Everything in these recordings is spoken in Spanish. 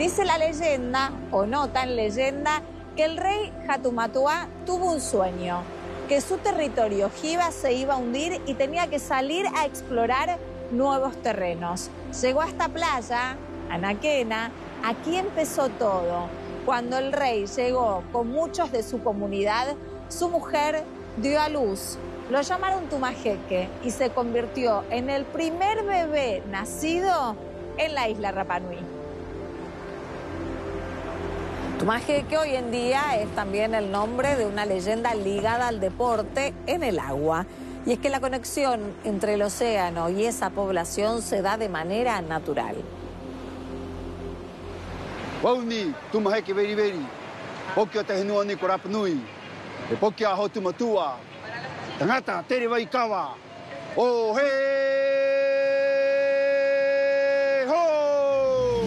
Dice la leyenda, o no tan leyenda, que el rey Hatumatuá tuvo un sueño, que su territorio Jiva se iba a hundir y tenía que salir a explorar nuevos terrenos. Llegó a esta playa, Anaquena, aquí empezó todo. Cuando el rey llegó con muchos de su comunidad, su mujer dio a luz. Lo llamaron Tumajeque y se convirtió en el primer bebé nacido en la isla Rapa Nui. Tumajeque hoy en día es también el nombre de una leyenda ligada al deporte en el agua. Y es que la conexión entre el océano y esa población se da de manera natural. Wauni, Tumajeque veri veri, Pokia tehenua ni Rapa Nui, Pokia Hotumatua, Tangata tere waikawa, oh hey ho.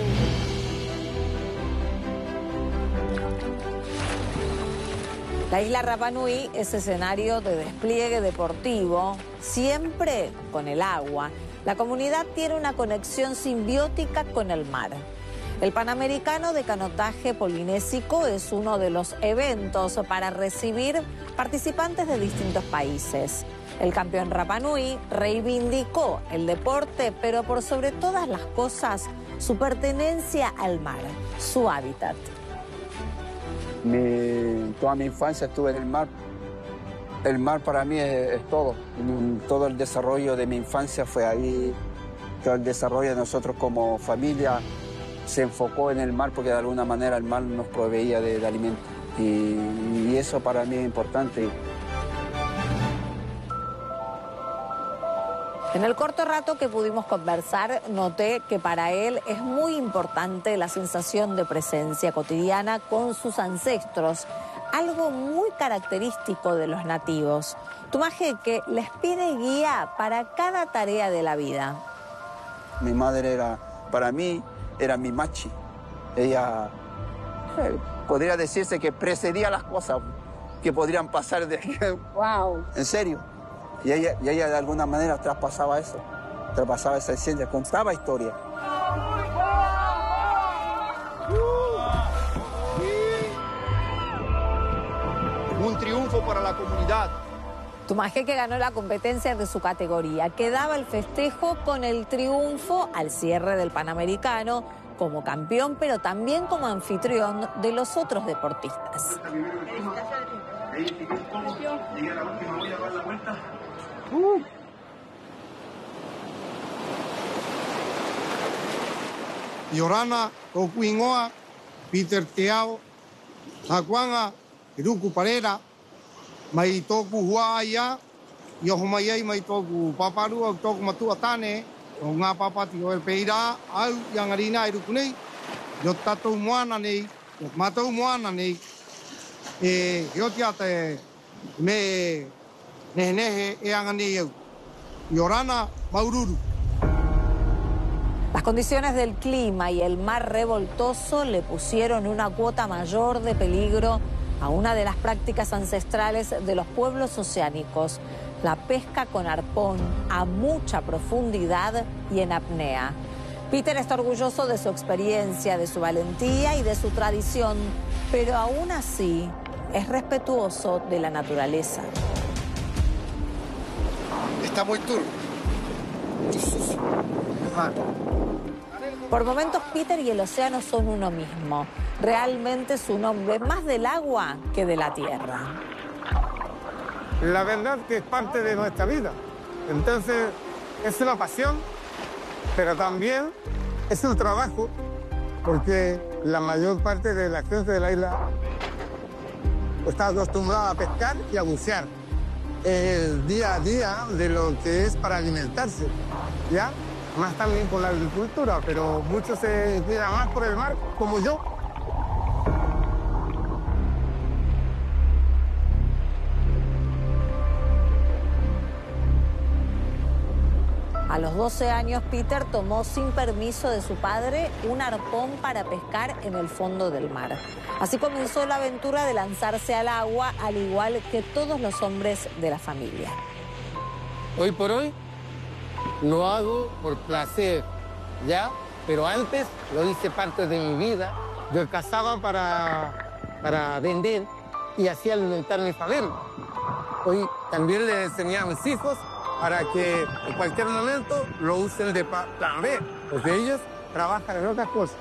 La isla Rapa Nui es escenario de despliegue deportivo, siempre con el agua. La comunidad tiene una conexión simbiótica con el mar. El Panamericano de Canotaje Polinésico es uno de los eventos para recibir participantes de distintos países. El campeón Rapa Nui reivindicó el deporte, pero por sobre todas las cosas, su pertenencia al mar, su hábitat. Toda mi infancia estuve en el mar. El mar para mí es todo. Todo el desarrollo de mi infancia fue ahí. Todo el desarrollo de nosotros como familia se enfocó en el mar porque de alguna manera el mar nos proveía de alimentos. Y eso para mí es importante. En el corto rato que pudimos conversar, noté que para él es muy importante la sensación de presencia cotidiana con sus ancestros, algo muy característico de los nativos. Tumajeque les pide guía para cada tarea de la vida. Mi madre para mí, era mi machi. Ella podría decirse que precedía las cosas que podrían pasar de aquí. Wow. En serio. Y ella de alguna manera traspasaba eso, traspasaba esa esencia, contaba historia. Un triunfo para la comunidad. Tumajeque ganó la competencia de su categoría. Quedaba el festejo con el triunfo al cierre del Panamericano como campeón, pero también como anfitrión de los otros deportistas. Yorana, Tokuingoa, Peter Teao, Nakuanga, Iruku Parera, mai toku huaia, Yohomaiai mai toku paparu, toku matua tane, o ngā papati o peira, au yangarina Iruku nei, yo tatou moana nei, yo matou moana nei, hiotia te me nehe e angani eu. Yorana, Maururu. Las condiciones del clima y el mar revoltoso le pusieron una cuota mayor de peligro a una de las prácticas ancestrales de los pueblos oceánicos, la pesca con arpón a mucha profundidad y en apnea. Peter está orgulloso de su experiencia, de su valentía y de su tradición, pero aún así es respetuoso de la naturaleza. Está muy turbio. Por momentos, Peter y el océano son uno mismo. Realmente es un hombre más del agua que de la tierra. La verdad que es parte de nuestra vida. Entonces, es una pasión, pero también es un trabajo, porque la mayor parte de la gente de la isla está acostumbrada a pescar y a bucear. El día a día de lo que es para alimentarse, ¿ya? Más también con la agricultura, pero muchos se tiran más por el mar, como yo. A los 12 años, Peter tomó sin permiso de su padre un arpón para pescar en el fondo del mar. Así comenzó la aventura de lanzarse al agua, al igual que todos los hombres de la familia. Hoy por hoy lo hago por placer, ¿ya? pero antes lo hice parte de mi vida. Yo cazaba para vender y así alimentar a mi familia. Hoy también le enseñé a mis hijos para que en cualquier momento lo usen de plan B, porque ellos trabajan en otras cosas.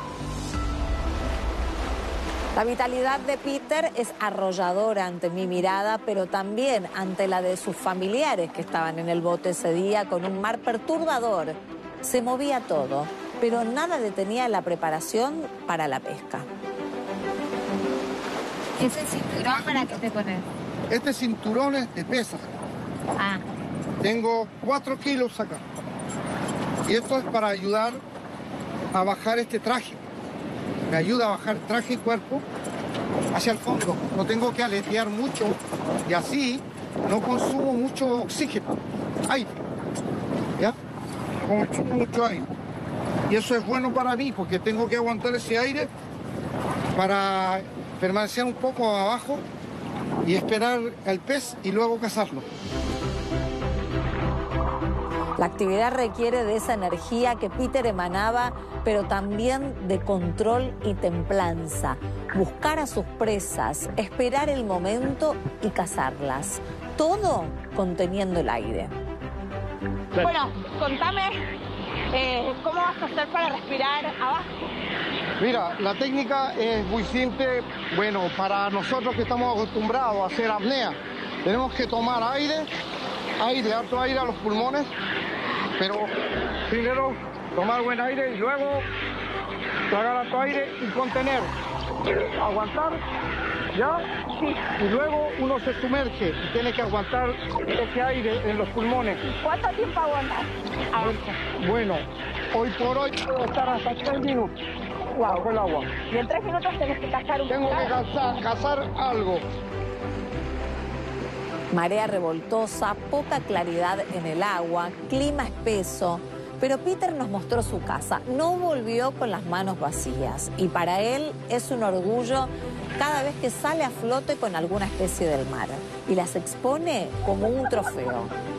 La vitalidad de Peter es arrolladora ante mi mirada, pero también ante la de sus familiares que estaban en el bote ese día con un mar perturbador. Se movía todo, pero nada detenía la preparación para la pesca. ¿Ese cinturón para qué te pones? Este cinturón es de pesa. Ah. Tengo 4 kilos acá. Y esto es para ayudar a bajar este traje. Me ayuda a bajar traje y cuerpo hacia el fondo. No tengo que aletear mucho y así no consumo mucho oxígeno, aire. ¿Ya? Consumo mucho aire. Y eso es bueno para mí porque tengo que aguantar ese aire para permanecer un poco abajo y esperar al pez y luego cazarlo. La actividad requiere de esa energía que Peter emanaba, pero también de control y templanza. Buscar a sus presas, esperar el momento y cazarlas. Todo conteniendo el aire. Bueno, contame cómo vas a hacer para respirar abajo. Mira, la técnica es muy simple. Bueno, para nosotros que estamos acostumbrados a hacer apnea, tenemos que tomar aire, harto aire a los pulmones, pero primero tomar buen aire y luego tragar harto aire y contener, aguantar, ¿ya? Y luego uno se sumerge y tiene que aguantar ese aire en los pulmones. ¿Cuánto tiempo aguantas abajo? Bueno, hoy por hoy puedo estar hasta 3 minutos bajo el agua. Y en 3 minutos tenés que cazar un Tengo que cazar algo. Marea revoltosa, poca claridad en el agua, clima espeso. Pero Peter nos mostró su casa. No volvió con las manos vacías. Y para él es un orgullo cada vez que sale a flote con alguna especie del mar. Y las expone como un trofeo.